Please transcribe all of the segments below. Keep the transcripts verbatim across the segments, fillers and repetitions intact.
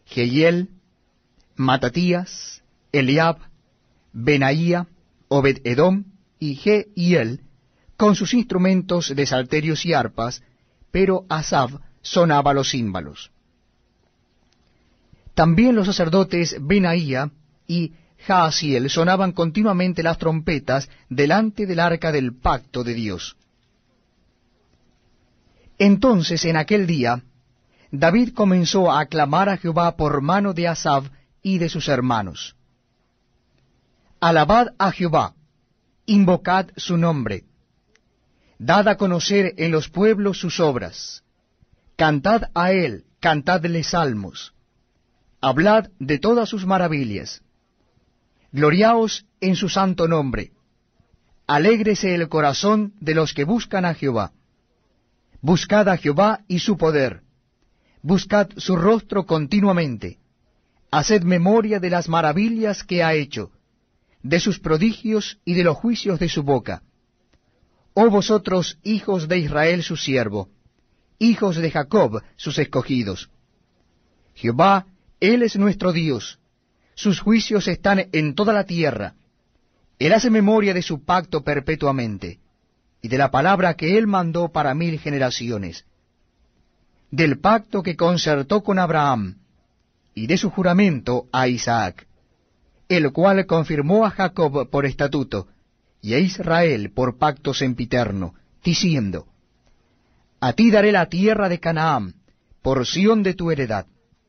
Jehiel, Matatías, Eliab, Benaía, Obed-edom y Jehiel, con sus instrumentos de salterios y arpas, pero Asaf sonaba los címbalos. También los sacerdotes Benaía y Jaasiel sonaban continuamente las trompetas delante del arca del pacto de Dios. Entonces en aquel día David comenzó a aclamar a Jehová por mano de Asaf y de sus hermanos. Alabad a Jehová, invocad su nombre, dad a conocer en los pueblos sus obras, cantad a él, cantadle salmos, hablad de todas sus maravillas, gloriaos en su santo nombre, alégrese el corazón de los que buscan a Jehová. Buscad a Jehová y su poder, buscad su rostro continuamente, haced memoria de las maravillas que ha hecho, de sus prodigios y de los juicios de su boca. Oh vosotros, hijos de Israel su siervo, hijos de Jacob sus escogidos. Jehová, Él es nuestro Dios, sus juicios están en toda la tierra. Él hace memoria de su pacto perpetuamente, y de la palabra que Él mandó para mil generaciones, del pacto que concertó con Abraham, y de su juramento a Isaac, el cual confirmó a Jacob por estatuto, y a Israel por pacto sempiterno, diciendo, a ti daré la tierra de Canaán, porción de tu heredad.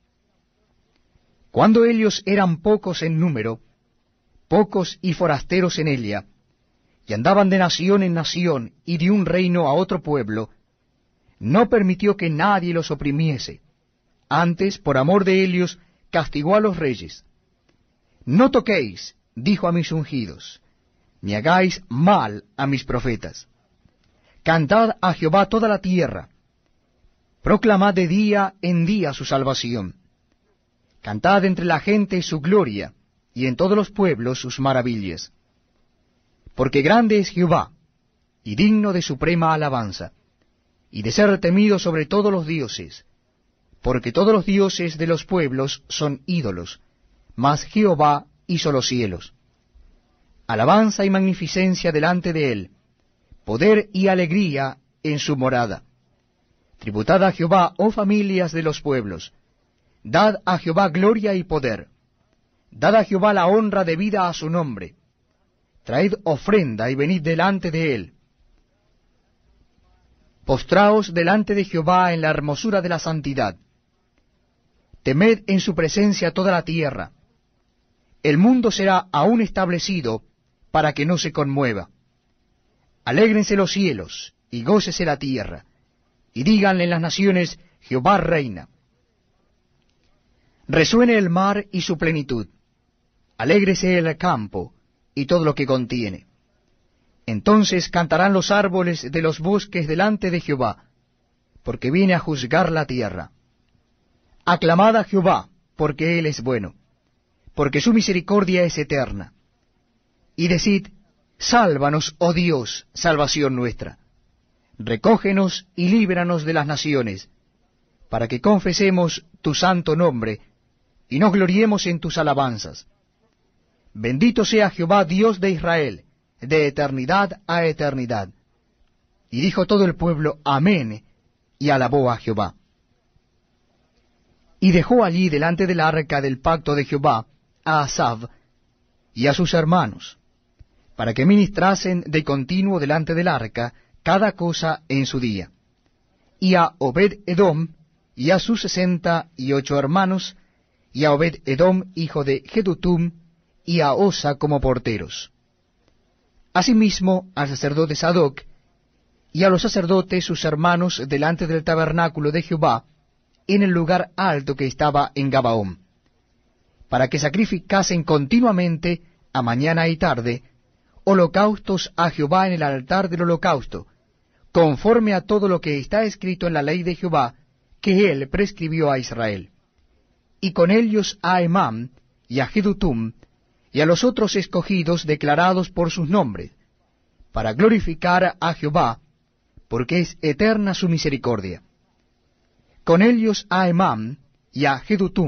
Cuando ellos eran pocos en número, pocos y forasteros en ella, y andaban de nación en nación y de un reino a otro pueblo, no permitió que nadie los oprimiese. Antes, por amor de ellos, castigó a los reyes. No toquéis, dijo a mis ungidos, ni hagáis mal a mis profetas. Cantad a Jehová toda la tierra, proclamad de día en día su salvación. Cantad entre la gente su gloria, y en todos los pueblos sus maravillas. Porque grande es Jehová, y digno de suprema alabanza, y de ser temido sobre todos los dioses, porque todos los dioses de los pueblos son ídolos, mas Jehová hizo los cielos. Alabanza y magnificencia delante de él, poder y alegría en su morada. Tributad a Jehová, oh familias de los pueblos, dad a Jehová gloria y poder, dad a Jehová la honra debida a su nombre. Traed ofrenda y venid delante de él. Postraos delante de Jehová en la hermosura de la santidad. Temed en su presencia toda la tierra. El mundo será aún establecido para que no se conmueva. Alégrense los cielos y gócese la tierra, y díganle en las naciones, Jehová reina. Resuene el mar y su plenitud, alégrese el campo y todo lo que contiene. Entonces cantarán los árboles de los bosques delante de Jehová, porque viene a juzgar la tierra. Aclamad a Jehová, porque Él es bueno, porque su misericordia es eterna. Y decid, sálvanos, oh Dios, salvación nuestra. Recógenos y líbranos de las naciones, para que confesemos tu santo nombre, y nos gloriemos en tus alabanzas. Bendito sea Jehová, Dios de Israel, de eternidad a eternidad. Y dijo todo el pueblo, amén, y alabó a Jehová. Y dejó allí delante del arca del pacto de Jehová a Asaf y a sus hermanos, para que ministrasen de continuo delante del arca cada cosa en su día, y a Obed-edom y a sus sesenta y ocho hermanos, y a Obed-edom hijo de Jedutum, y a Osa como porteros. Asimismo al sacerdote Sadoc, y a los sacerdotes sus hermanos delante del tabernáculo de Jehová, en el lugar alto que estaba en Gabaón, para que sacrificasen continuamente, a mañana y tarde, holocaustos a Jehová en el altar del holocausto, conforme a todo lo que está escrito en la ley de Jehová, que él prescribió a Israel. Y con ellos a Emam y a Jedutum, y a los otros escogidos declarados por sus nombres, para glorificar a Jehová, porque es eterna su misericordia. Con ellos a Emam y a Jedutum,